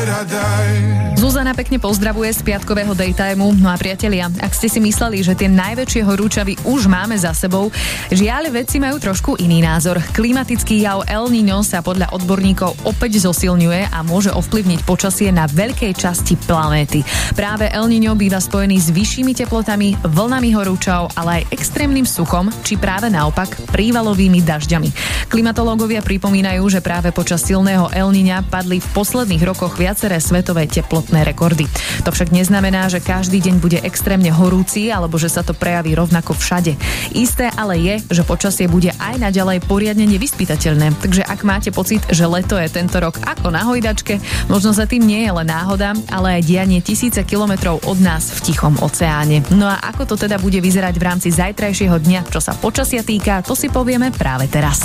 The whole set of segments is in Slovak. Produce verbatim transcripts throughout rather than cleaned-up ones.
Zuzana pekne pozdravuje z piatkového daytimeu. No a priatelia, ak ste si mysleli, že tie najväčšie horúčavy už máme za sebou, žiaľ, vedci majú trošku iný názor. Klimatický jav El Niño sa podľa odborníkov opäť zosilňuje a môže ovplyvniť počasie na veľkej časti planéty. Práve El Niño býva spojený s vyššími teplotami, vlnami horúčav, ale aj extrémnym suchom, či práve naopak prívalovými dažďami. Klimatológovia pripomínajú, že práve počas silného El Niña padli v posledných rokoch viaceré svetové teplotné rekordy. To však neznamená, že každý deň bude extrémne horúci alebo že sa to prejaví rovnako všade. Isté ale je, že počasie bude aj naďalej poriadne nevyspytateľné. Takže ak máte pocit, že leto je tento rok ako na hojdačke, možno za tým nie je len náhoda, ale aj dianie tisíce kilometrov od nás v Tichom oceáne. No a ako to teda bude vyzerať v rámci zajtrajšieho dňa, čo sa počasia týka, to si povieme práve teraz.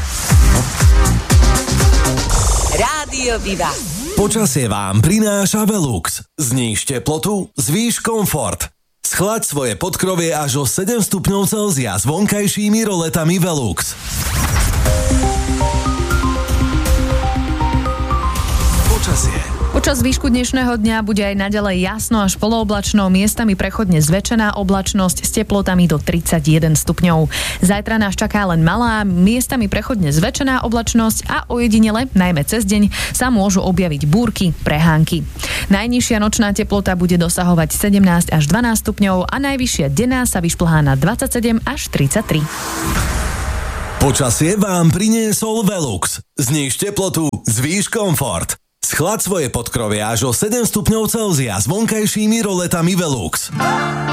Rádio Viva. Počasie vám prináša Velux. Zníž teplotu, zvýš komfort. Schlaď svoje podkrovie až o sedem stupňov Celzia s vonkajšími roletami Velux. Počasie. Počas výšku dnešného dňa bude aj naďalej jasno až polooblačno, miestami prechodne zväčšená oblačnosť s teplotami do tridsaťjeden stupňov. Zajtra nás čaká len malá, miestami prechodne zväčšená oblačnosť a ojedinele, najmä cez deň, sa môžu objaviť búrky, prehánky. Najnižšia nočná teplota bude dosahovať sedemnásť až dvanásť stupňov a najvyššia denná sa vyšplhá na dvadsaťsedem až tridsaťtri. Počasie vám priniesol Velux. Zníž teplotu, zvýš komfort. Schlaď svoje podkrovie až o sedem stupňov Celzia s vonkajšími roletami Velux.